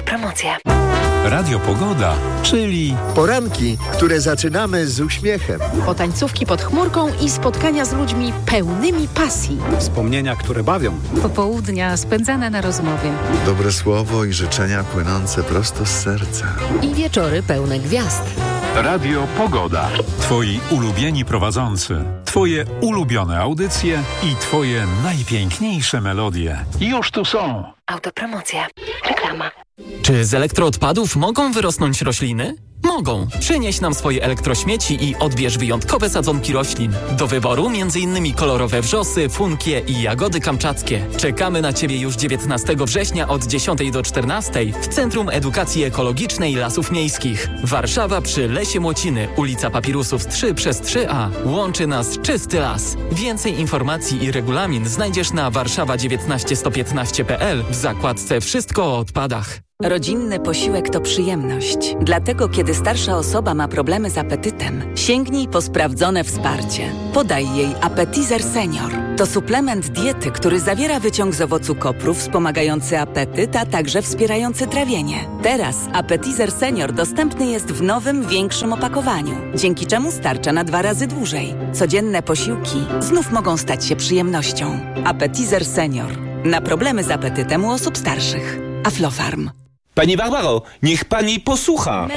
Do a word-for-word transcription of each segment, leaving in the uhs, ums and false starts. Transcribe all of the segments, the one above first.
Autopromocja. Radio Pogoda, czyli poranki, które zaczynamy z uśmiechem. Potańcówki pod chmurką i spotkania z ludźmi pełnymi pasji. wspomnienia, które bawią. Popołudnia spędzane na rozmowie. Dobre słowo i życzenia płynące prosto z serca. I wieczory pełne gwiazd. Radio Pogoda. Twoi ulubieni prowadzący, twoje ulubione audycje i twoje najpiękniejsze melodie. Już tu są. Autopromocja. Reklama. Czy z elektroodpadów mogą wyrosnąć rośliny? Mogą. Przynieś nam swoje elektrośmieci i odbierz wyjątkowe sadzonki roślin. Do wyboru m.in. kolorowe wrzosy, funkie i jagody kamczackie. Czekamy na Ciebie już dziewiętnastego września od dziesiątej do czternastej w Centrum Edukacji Ekologicznej Lasów Miejskich. Warszawa przy Lesie Młociny, ulica Papirusów trzy przez trzy A. Łączy nas czysty las. Więcej informacji i regulamin znajdziesz na warszawa dziewiętnaście sto piętnaście kropka p l w zakładce Wszystko o odpadach. Rodzinny posiłek to przyjemność. Dlatego, kiedy starsza osoba ma problemy z apetytem, sięgnij po sprawdzone wsparcie. Podaj jej Appetizer Senior. To suplement diety, który zawiera wyciąg z owocu kopru wspomagający apetyt, a także wspierający trawienie. Teraz Appetizer Senior dostępny jest w nowym, większym opakowaniu, dzięki czemu starcza na dwa razy dłużej. Codzienne posiłki znów mogą stać się przyjemnością. Appetizer Senior. Na problemy z apetytem u osób starszych. Aflofarm. Pani Barbaro, niech pani posłucha.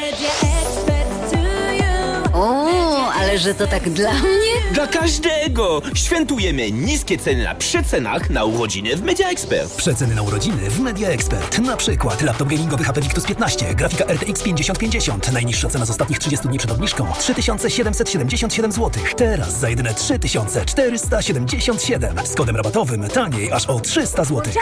O, ale że to tak dla mnie? Dla każdego! Świętujemy niskie ceny na przecenach na urodziny w Media Expert. Przeceny na urodziny w Media Expert. Na przykład laptop gamingowy H P Victus piętnaście, grafika R T X pięćdziesiąt pięćdziesiąt. Najniższa cena z ostatnich trzydziestu dni przed obniżką trzy tysiące siedemset siedemdziesiąt siedem złotych. Teraz za jedyne trzy tysiące czterysta siedemdziesiąt siedem. Z kodem rabatowym taniej aż o trzysta złotych.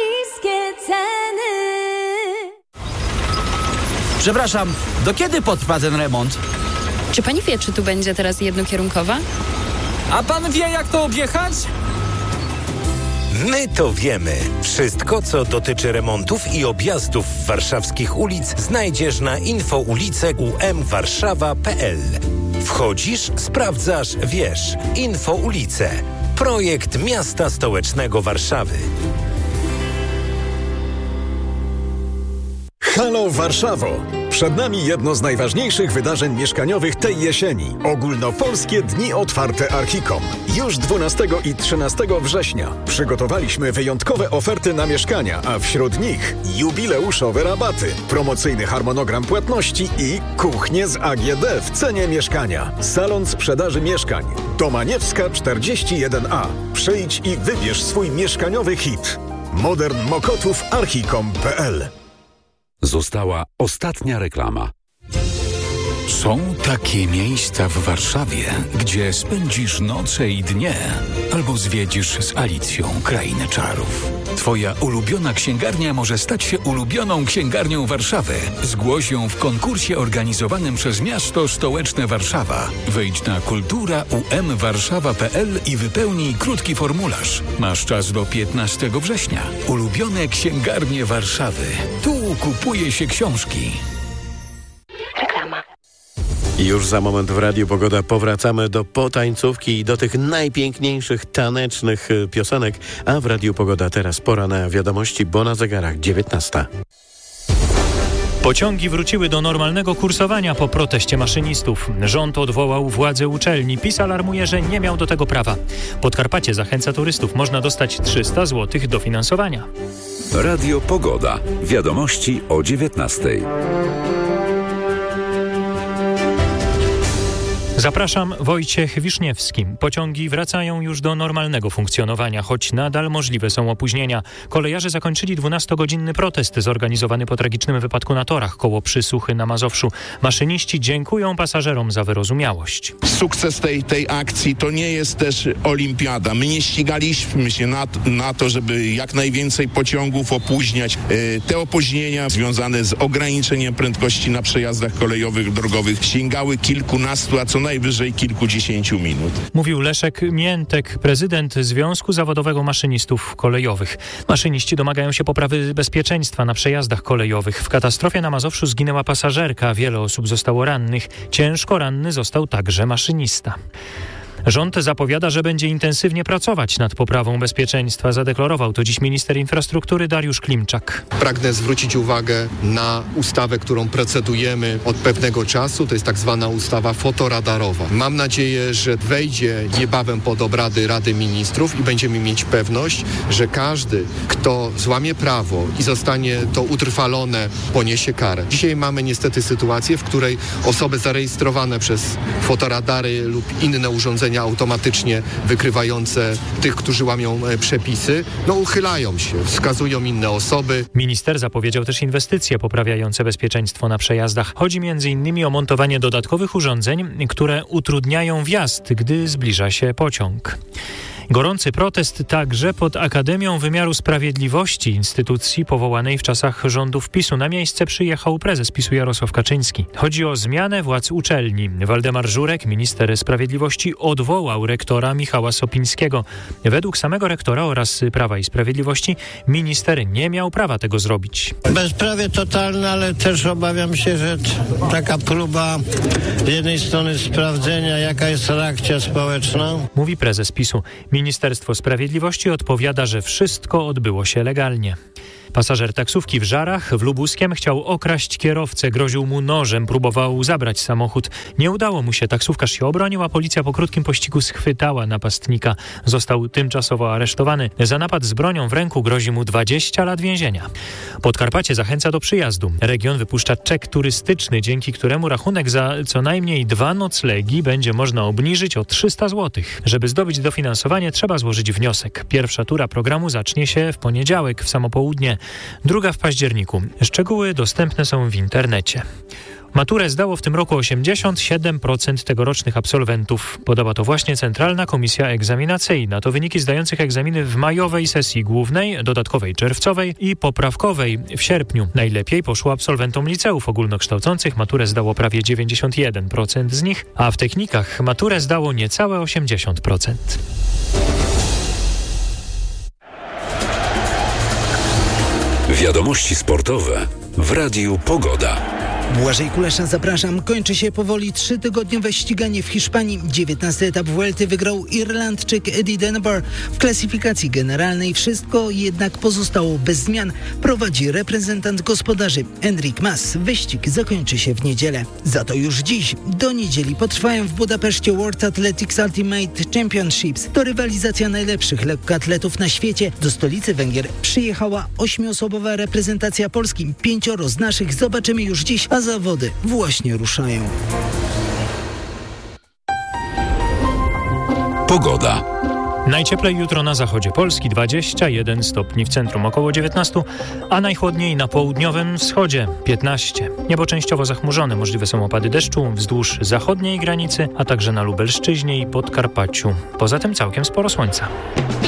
Przepraszam, do kiedy potrwa ten remont? Czy pani wie, czy tu będzie teraz jednokierunkowa? A pan wie, jak to objechać? My to wiemy. Wszystko, co dotyczy remontów i objazdów warszawskich ulic, znajdziesz na infoulice u m warszawa kropka p l. Wchodzisz, sprawdzasz, wiesz. Infoulice. Projekt Miasta Stołecznego Warszawy. Halo Warszawo! Przed nami jedno z najważniejszych wydarzeń mieszkaniowych tej jesieni. Ogólnopolskie Dni Otwarte Archicom. Już dwunastego i trzynastego września przygotowaliśmy wyjątkowe oferty na mieszkania, a wśród nich jubileuszowe rabaty, promocyjny harmonogram płatności i kuchnie z A G D w cenie mieszkania. Salon sprzedaży mieszkań. Domaniewska czterdzieści jeden A. Przyjdź i wybierz swój mieszkaniowy hit. Modern Mokotów archicom kropka p l. Została ostatnia reklama. Są takie miejsca w Warszawie, gdzie spędzisz noce i dnie, albo zwiedzisz z Alicją krainę czarów. Twoja ulubiona księgarnia może stać się ulubioną księgarnią Warszawy. Zgłoś ją w konkursie organizowanym przez Miasto Stołeczne Warszawa. Wejdź na kultura u m warszawa kropka p l i wypełnij krótki formularz. Masz czas do piętnastego września. Ulubione księgarnie Warszawy. Tu kupuje się książki. Reklama. Już za moment w Radiu Pogoda powracamy do potańcówki i do tych najpiękniejszych tanecznych piosenek, a w Radiu Pogoda teraz pora na wiadomości, bo na zegarach dziewiętnasta. Pociągi wróciły do normalnego kursowania po proteście maszynistów. Rząd odwołał władze uczelni. PiS alarmuje, że nie miał do tego prawa. Podkarpacie zachęca turystów. Można dostać trzysta złotych dofinansowania. Radio Pogoda. Wiadomości o dziewiętnastej. Zapraszam, Wojciech Wiszniewski. Pociągi wracają już do normalnego funkcjonowania, choć nadal możliwe są opóźnienia. Kolejarze zakończyli dwunastogodzinny protest zorganizowany po tragicznym wypadku na torach koło Przysuchy na Mazowszu. Maszyniści dziękują pasażerom za wyrozumiałość. Sukces tej, tej akcji to nie jest też olimpiada. My nie ścigaliśmy się na, na to, żeby jak najwięcej pociągów opóźniać. Te opóźnienia związane z ograniczeniem prędkości na przejazdach kolejowych, drogowych sięgały kilkunastu, a co najwyżej kilkudziesięciu minut. Mówił Leszek Miętek, prezydent Związku Zawodowego Maszynistów Kolejowych. Maszyniści domagają się poprawy bezpieczeństwa na przejazdach kolejowych. W katastrofie na Mazowszu zginęła pasażerka, wiele osób zostało rannych. Ciężko ranny został także maszynista. Rząd zapowiada, że będzie intensywnie pracować nad poprawą bezpieczeństwa. Zadeklarował to dziś minister infrastruktury Dariusz Klimczak. Pragnę zwrócić uwagę na ustawę, którą procedujemy od pewnego czasu. To jest tak zwana ustawa fotoradarowa. Mam nadzieję, że wejdzie niebawem pod obrady Rady Ministrów i będziemy mieć pewność, że każdy, kto złamie prawo i zostanie to utrwalone, poniesie karę. Dzisiaj mamy niestety sytuację, w której osoby zarejestrowane przez fotoradary lub inne urządzenia automatycznie wykrywające tych, którzy łamią przepisy, no uchylają się, wskazują inne osoby. Minister zapowiedział też inwestycje poprawiające bezpieczeństwo na przejazdach. Chodzi między innymi o montowanie dodatkowych urządzeń, które utrudniają wjazd, gdy zbliża się pociąg. Gorący protest także pod Akademią Wymiaru Sprawiedliwości, instytucji powołanej w czasach rządów PiSu. Na miejsce przyjechał prezes PiSu Jarosław Kaczyński. Chodzi o zmianę władz uczelni. Waldemar Żurek, minister sprawiedliwości, odwołał rektora Michała Sopińskiego. Według samego rektora oraz Prawa i Sprawiedliwości minister nie miał prawa tego zrobić. Bezprawie totalne, ale też obawiam się, że taka próba z jednej strony sprawdzenia, jaka jest reakcja społeczna. Mówi prezes PiSu. Ministerstwo Sprawiedliwości odpowiada, że wszystko odbyło się legalnie. Pasażer taksówki w Żarach w Lubuskiem chciał okraść kierowcę, groził mu nożem, próbował zabrać samochód. Nie udało mu się, taksówkarz się obronił, a policja po krótkim pościgu schwytała napastnika. Został tymczasowo aresztowany. Za napad z bronią w ręku grozi mu dwadzieścia lat więzienia. Podkarpacie zachęca do przyjazdu. Region wypuszcza czek turystyczny, dzięki któremu rachunek za co najmniej dwa noclegi będzie można obniżyć o trzysta złotych. Żeby zdobyć dofinansowanie, trzeba złożyć wniosek. Pierwsza tura programu zacznie się w poniedziałek w samo południe. Druga w październiku. Szczegóły dostępne są w internecie. Maturę zdało w tym roku osiemdziesiąt siedem procent tegorocznych absolwentów. Podała to właśnie Centralna Komisja Egzaminacyjna. To wyniki zdających egzaminy w majowej sesji głównej, dodatkowej czerwcowej i poprawkowej w sierpniu. Najlepiej poszło absolwentom liceów ogólnokształcących. Maturę zdało prawie dziewięćdziesiąt jeden procent z nich, a w technikach maturę zdało niecałe osiemdziesiąt procent. Wiadomości sportowe w Radiu Pogoda. Błażej Kulesza, zapraszam. Kończy się powoli trzytygodniowe ściganie w Hiszpanii. dziewiętnasty etap Vuelty wygrał Irlandczyk Eddie Dunbar. W klasyfikacji generalnej wszystko jednak pozostało bez zmian. Prowadzi reprezentant gospodarzy Enric Mas. Wyścig zakończy się w niedzielę. Za to już dziś, do niedzieli, potrwają w Budapeszcie World Athletics Ultimate Championships. To rywalizacja najlepszych lekkoatletów na świecie. Do stolicy Węgier przyjechała ośmioosobowa reprezentacja Polski. Pięcioro z naszych zobaczymy już dziś, a zawody właśnie ruszają. Pogoda. Najcieplej jutro na zachodzie Polski dwadzieścia jeden stopni, w centrum około dziewiętnaście, a najchłodniej na południowym wschodzie piętnaście. Niebo częściowo zachmurzone, możliwe są opady deszczu wzdłuż zachodniej granicy, a także na Lubelszczyźnie i Podkarpaciu. Poza tym całkiem sporo słońca.